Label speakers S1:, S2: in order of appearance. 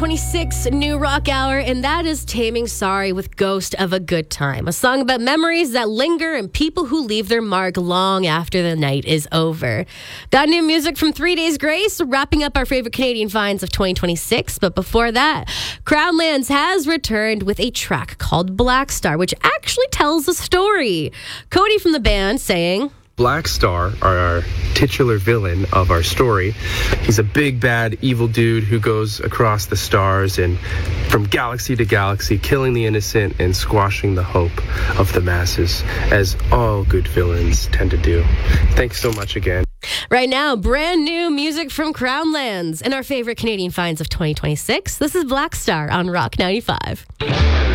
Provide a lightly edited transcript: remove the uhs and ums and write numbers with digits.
S1: 26 New Rock Hour, and that is Taming Sorry with Ghost of a Good Time, a song about memories that linger and people who leave their mark long after the night is over. Got new music from 3 Days Grace, wrapping up our favorite Canadian finds of 2026, but before that, Crownlands has returned with a track called Black Star, which actually tells a story. Cody from the band saying,
S2: Black Star, our titular villain of our story. He's a big, bad, evil dude who goes across the stars and from galaxy to galaxy, killing the innocent and squashing the hope of the masses, as all good villains tend to do. Thanks so much again.
S1: Right now, brand new music from Crownlands and our favorite Canadian finds of 2026. This is Black Star on Rock 95.